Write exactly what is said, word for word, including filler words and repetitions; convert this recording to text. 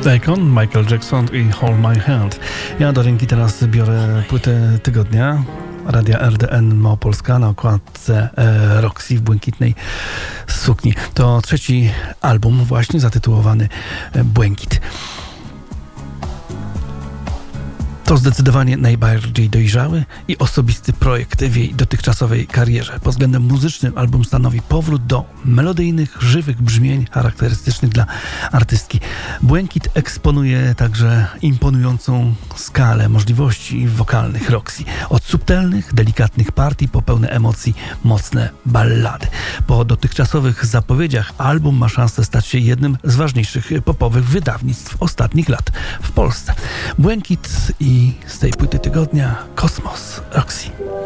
Akon, Michael Jackson i Hold My Hand. Ja do ręki teraz biorę płytę tygodnia Radia R D N Małopolska na okładce e, Roxy w błękitnej sukni. To trzeci album właśnie zatytułowany e, Błękit. To zdecydowanie najbardziej dojrzały i osobisty projekt w jej dotychczasowej karierze. Pod względem muzycznym album stanowi powrót do melodyjnych, żywych brzmień charakterystycznych dla artystki. Błękit eksponuje także imponującą skalę możliwości wokalnych Roxy. Od subtelnych, delikatnych partii po pełne emocji, mocne ballady. Po dotychczasowych zapowiedziach album ma szansę stać się jednym z ważniejszych popowych wydawnictw ostatnich lat w Polsce. Błękit i z tej płyty tygodnia Kosmos Roxy.